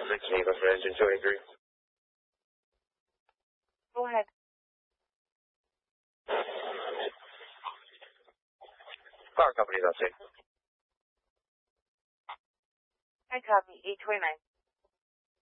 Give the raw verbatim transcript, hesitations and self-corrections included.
six Neva for engine two eighty-three. Go ahead. Power company's on scene. I copy. eight twenty-nine.